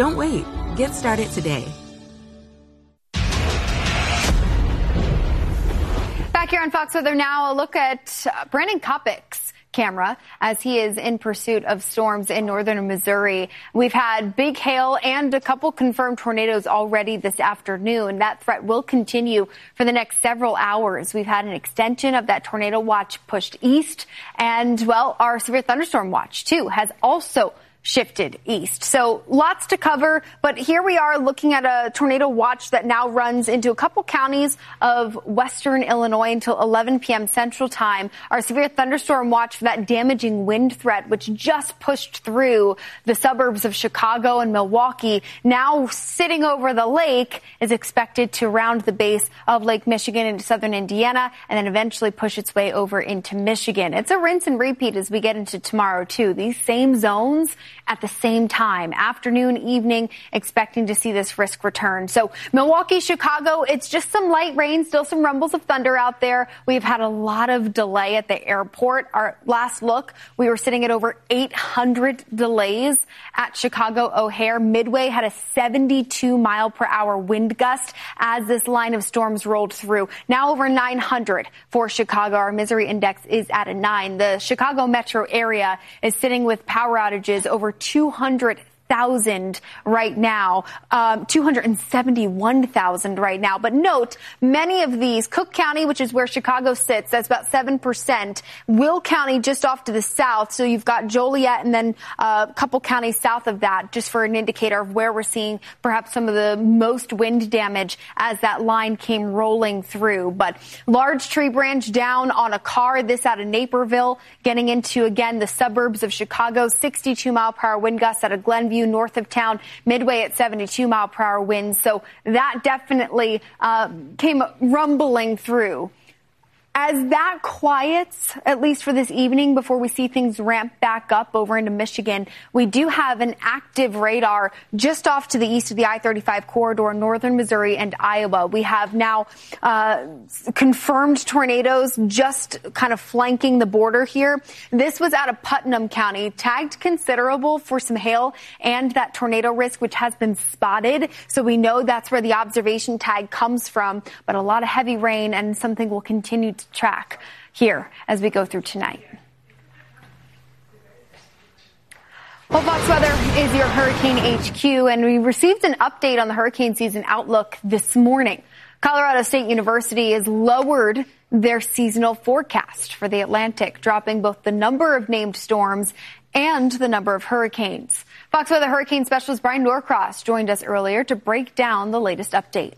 Don't wait. Get started today. Back here on Fox Weather now, a look at Brandon Kopic's camera as he is in pursuit of storms in northern Missouri. We've had big hail and a couple confirmed tornadoes already this afternoon. That threat will continue for the next several hours. We've had an extension of that tornado watch pushed east, and, well, our severe thunderstorm watch, too, has also shifted east. So lots to cover, but here we are looking at a tornado watch that now runs into a couple counties of western Illinois until 11 p.m. Central Time. Our severe thunderstorm watch for that damaging wind threat, which just pushed through the suburbs of Chicago and Milwaukee, now sitting over the lake, is expected to round the base of Lake Michigan into southern Indiana and then eventually push its way over into Michigan. It's a rinse and repeat as we get into tomorrow, too. These same zones at the same time, afternoon, evening, expecting to see this risk return. So Milwaukee, Chicago, it's just some light rain, still some rumbles of thunder out there. We've had a lot of delay at the airport. Our last look, we were sitting at over 800 delays at Chicago O'Hare. Midway had a 72 mile per hour wind gust as this line of storms rolled through. Now over 900 for Chicago. Our misery index is at a 9. The Chicago metro area is sitting with power outages over 200,000 right now, 271,000 right now. But note, many of these, Cook County, which is where Chicago sits, that's about 7%. Will County just off to the south. So you've got Joliet and then a couple counties south of that, just for an indicator of where we're seeing perhaps some of the most wind damage as that line came rolling through. But large tree branch down on a car, this out of Naperville, getting into, again, the suburbs of Chicago, 62 mile per hour wind gusts out of Glenview, north of town, Midway at 72 mile per hour winds. So that definitely came rumbling through. As that quiets, at least for this evening, before we see things ramp back up over into Michigan, we do have an active radar just off to the east of the I-35 corridor, northern Missouri and Iowa. We have now confirmed tornadoes just kind of flanking the border here. This was out of Putnam County, tagged considerable for some hail and that tornado risk, which has been spotted. So we know that's where the observation tag comes from, but a lot of heavy rain and something we'll continue to track here as we go through tonight. Well, Fox Weather is your Hurricane HQ, and we received an update on the hurricane season outlook this morning. Colorado State University has lowered their seasonal forecast for the Atlantic, dropping both the number of named storms and the number of hurricanes. Fox Weather hurricane specialist Brian Norcross joined us earlier to break down the latest update.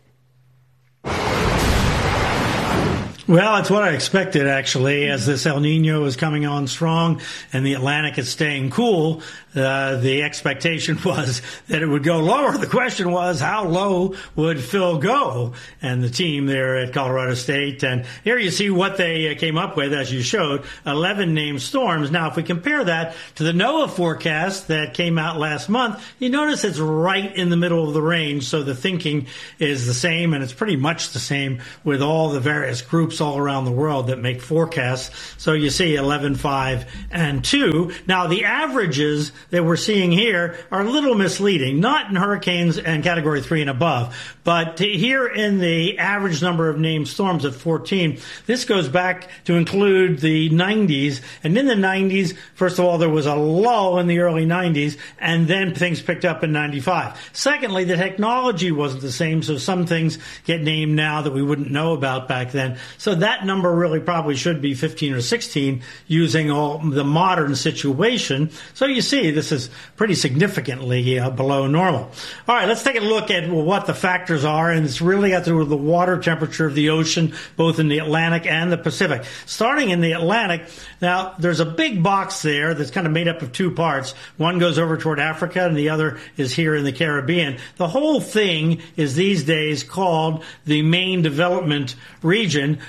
Well, it's what I expected, actually, as this El Nino is coming on strong and the Atlantic is staying cool. The expectation was that it would go lower. The question was, how low would Phil go and the team there at Colorado State? And here you see what they came up with, as you showed, 11 named storms. Now, if we compare that to the NOAA forecast that came out last month, you notice it's right in the middle of the range. So the thinking is the same, and it's pretty much the same with all the various groups all around the world that make forecasts. So you see 11, 5, and 2. Now, the averages that we're seeing here are a little misleading, not in hurricanes and category 3 and above, but here in the average number of named storms at 14, this goes back to include the 90s. And in the 90s, first of all, there was a lull in the early 90s, and then things picked up in 95. Secondly, the technology wasn't the same, so some things get named now that we wouldn't know about back then. So that number really probably should be 15 or 16 using all the modern situation. So you see, this is pretty significantly below normal. All right, let's take a look at what the factors are, and it's really got to do with the water temperature of the ocean, both in the Atlantic and the Pacific. Starting in the Atlantic, now there's a big box there that's kind of made up of two parts. One goes over toward Africa, and the other is here in the Caribbean. The whole thing is these days called the Main Development Region.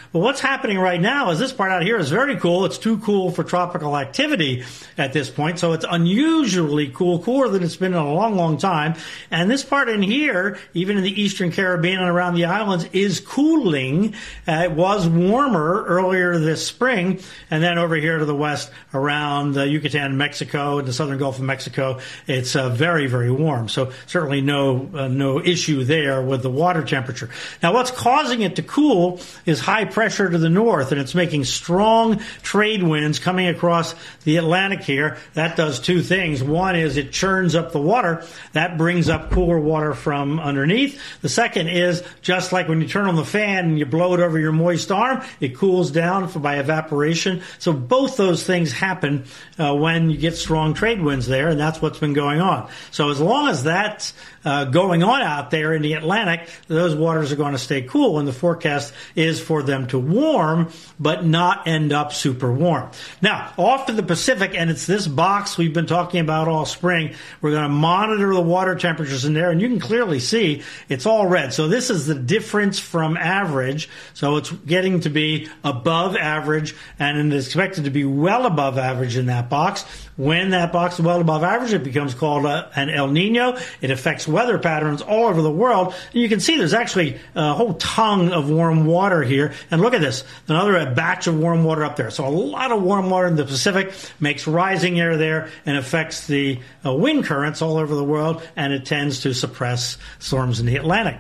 But what's happening right now is this part out here is very cool. It's too cool for tropical activity at this point. So it's unusually cool, cooler than it's been in a long, long time. And this part in here, even in the Eastern Caribbean and around the islands, is cooling. It was warmer earlier this spring. And then over here to the west around Yucatan, Mexico, and the southern Gulf of Mexico, it's very, very warm. So certainly no issue there with the water temperature. Now, what's causing it to cool is high pressure to the north, and it's making strong trade winds coming across the Atlantic here. That does two things. One is it churns up the water. That brings up cooler water from underneath. The second is, just like when you turn on the fan and you blow it over your moist arm, it cools down by evaporation. So both those things happen when you get strong trade winds there, and that's what's been going on. So as long as that's going on out there in the Atlantic, those waters are going to stay cool, and the forecast is for them to warm, but not end up super warm. Now, off to the Pacific, and it's this box we've been talking about all spring. We're going to monitor the water temperatures in there, and you can clearly see it's all red. So this is the difference from average. So it's getting to be above average, and it's expected to be well above average in that box. When that box is well above average, it becomes called an El Nino. It affects weather patterns all over the world. And you can see there's actually a whole tongue of warm water here. And look at this, another batch of warm water up there. So a lot of warm water in the Pacific makes rising air there and affects the wind currents all over the world, and it tends to suppress storms in the Atlantic.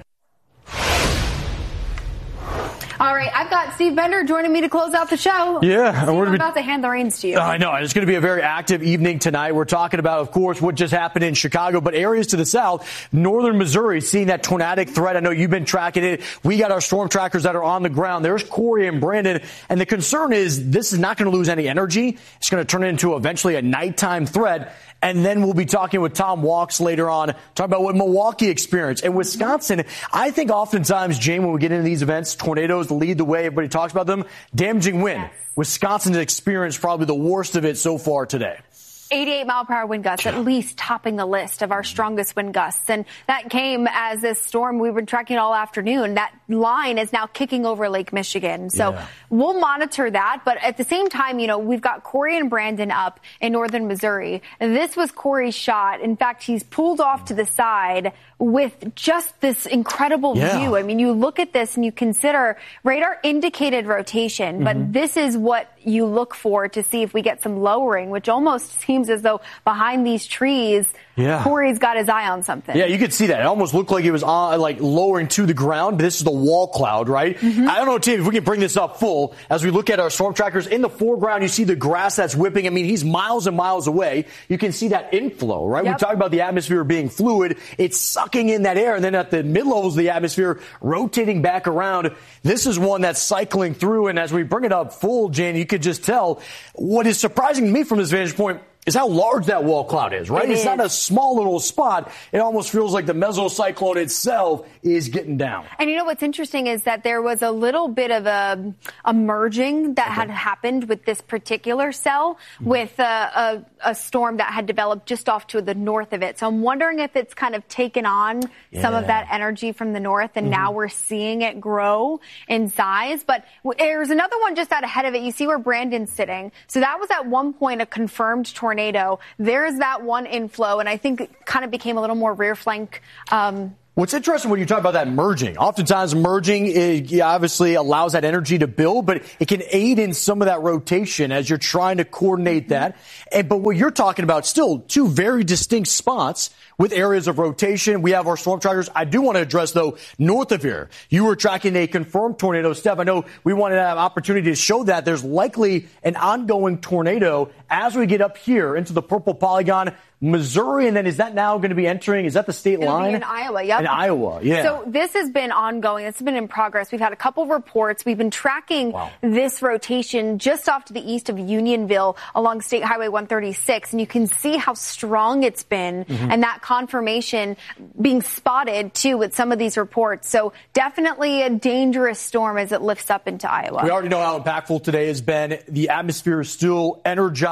All right, I've got Steve Bender joining me to close out the show. Yeah. Steve, I'm about to hand the reins to you. I know. It's going to be a very active evening tonight. We're talking about, of course, what just happened in Chicago, but areas to the south, northern Missouri, seeing that tornadic threat. I know you've been tracking it. We got our storm trackers that are on the ground. There's Corey and Brandon, and the concern is this is not going to lose any energy. It's going to turn into eventually a nighttime threat. And then we'll be talking with Tom Walks later on, talking about what Milwaukee experienced. And Wisconsin, I think oftentimes, Jane, when we get into these events, tornadoes lead the way. Everybody talks about them. Damaging wind. Yes. Wisconsin's experienced probably the worst of it so far today. 88-mile-per-hour wind gusts, at least topping the list of our strongest wind gusts. And that came as this storm we've been tracking all afternoon. That line is now kicking over Lake Michigan. So we'll monitor that. But at the same time, you know, we've got Corey and Brandon up in northern Missouri. This was Corey's shot. In fact, he's pulled off to the side with just this incredible view. I mean, you look at this and you consider radar indicated rotation, but this is what you look for to see if we get some lowering, which almost seems as though behind these trees, Corey's got his eye on something. Yeah, you could see that. It almost looked like it was like lowering to the ground, but this is the wall cloud, right? I don't know, Tim, if we can bring this up full as we look at our storm trackers. In the foreground, you see the grass that's whipping. I mean, he's miles and miles away. You can see that inflow, right? We talk about the atmosphere being fluid. It's sucking in that air, and then at the mid-levels of the atmosphere, rotating back around. This is one that's cycling through, and as we bring it up full, Jan, you could just tell what is surprising to me from this vantage point is how large that wall cloud is, right? It's not a small little spot. It almost feels like the mesocyclone itself is getting down. And you know what's interesting is that there was a little bit of a merging that had happened with this particular cell with a storm that had developed just off to the north of it. So I'm wondering if it's kind of taken on some of that energy from the north, and now we're seeing it grow in size. But there's another one just out ahead of it. You see where Brandon's sitting. So that was at one point a confirmed tornado. There's that one inflow, and I think it kind of became a little more rear flank. What's interesting when you talk about that merging, oftentimes merging obviously allows that energy to build, but it can aid in some of that rotation as you're trying to coordinate that. But what you're talking about, still two very distinct spots with areas of rotation. We have our storm trackers. I do want to address, though, north of here. You were tracking a confirmed tornado. Steph, I know we wanted to have opportunity to show that there's likely an ongoing tornado as we get up here into the purple polygon. Missouri, and then is that now going to be entering? Is that the state line? It'll be in Iowa, yep. In Iowa, yeah. So this has been ongoing. It's been in progress. We've had a couple of reports. We've been tracking this rotation just off to the east of Unionville along State Highway 136, and you can see how strong it's been and that confirmation being spotted, too, with some of these reports. So definitely a dangerous storm as it lifts up into Iowa. We already know how impactful today has been. The atmosphere is still energized.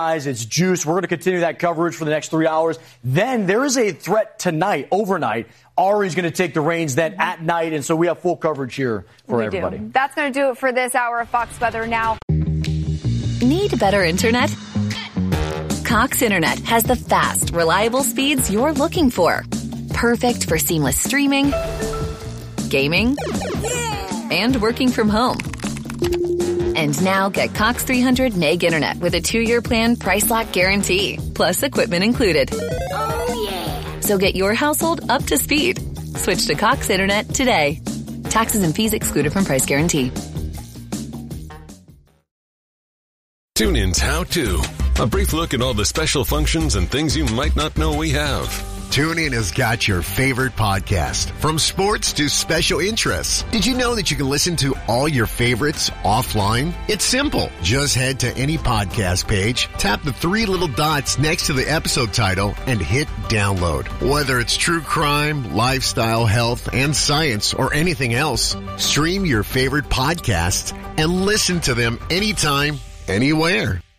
guys. It's Juice. We're going to continue that coverage for the next 3 hours. Then there is a threat tonight, overnight. Ari's going to take the reins then at night, and so we have full coverage here for everybody. That's going to do it for this hour of Fox Weather Now. Need better internet? Cox Internet has the fast, reliable speeds you're looking for. Perfect for seamless streaming, gaming, and working from home. And now get Cox 300 meg internet with a 2-year plan price lock guarantee, plus equipment included. Oh, yeah. So get your household up to speed. Switch to Cox Internet today. Taxes and fees excluded from price guarantee. TuneIn's How To. A brief look at all the special functions and things you might not know we have. TuneIn has got your favorite podcast, from sports to special interests. Did you know that you can listen to all your favorites offline? It's simple. Just head to any podcast page, tap the 3 little dots next to the episode title, and hit download. Whether it's true crime, lifestyle, health, and science, or anything else, stream your favorite podcasts and listen to them anytime, anywhere.